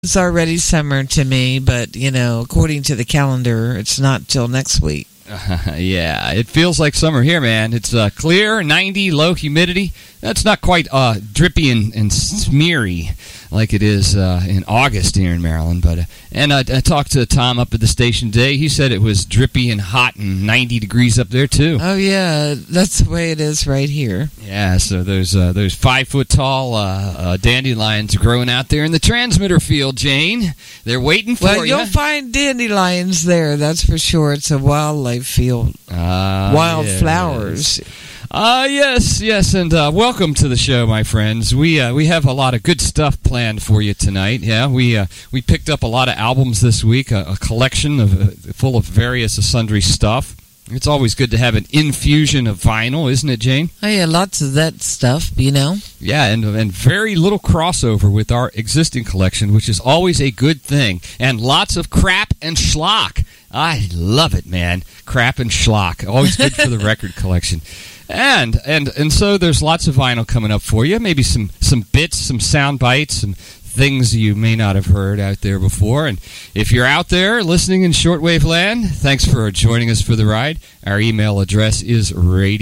It's already summer to me, but, according to the calendar, it's not till next week. Yeah, it feels like summer here, man. It's clear, 90, low humidity. That's not quite drippy and smeary like it is in August here in Maryland. But I talked to Tom up at the station today. He said it was drippy and hot and 90 degrees up there, too. Oh, yeah, that's the way it is right here. Yeah, so those 5-foot-tall dandelions growing out there in the transmitter field, Jane. They're waiting for you. Well, you'll find dandelions there, that's for sure. It's a wildlife field. Wildflowers. Yes, and welcome to the show, my friends. We have a lot of good stuff planned for you tonight. Yeah, we picked up a lot of albums this week, a collection full of various sundry stuff. It's always good to have an infusion of vinyl, isn't it, Jane? Oh, yeah, lots of that stuff, Yeah, and very little crossover with our existing collection, which is always a good thing. And lots of crap and schlock. I love it, man. Crap and schlock. Always good for the record collection. And so there's lots of vinyl coming up for you. Maybe some bits, some sound bites, some things you may not have heard out there before. And if you're out there listening in shortwave land, thanks for joining us for the ride. Our email address is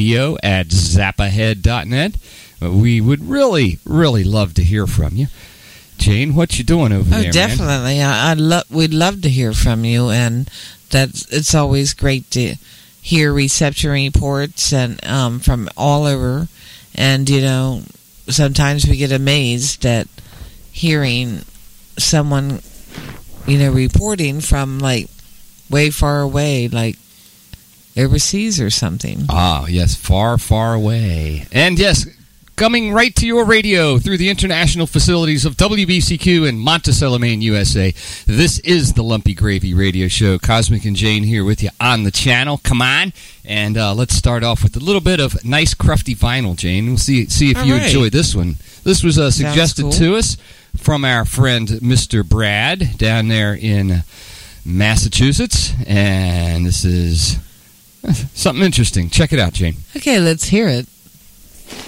radio@zappahead.net. We would really, really love to hear from you. Jane, what you doing over there, definitely. Man? We'd love to hear from you, and it's always great to hear reception reports and from all over. And, sometimes we get amazed at hearing someone, reporting from, way far away, overseas or something. Ah, yes, far, far away. And, yes, coming right to your radio through the international facilities of WBCQ in Monticello, Maine, USA. This is the Lumpy Gravy Radio Show. Cosmic and Jane here with you on the channel. Come on. And let's start off with a little bit of nice, crufty vinyl, Jane. We'll see if you enjoy this one. This was suggested to us from our friend Mr. Brad down there in Massachusetts. And this is something interesting. Check it out, Jane. Okay, let's hear it.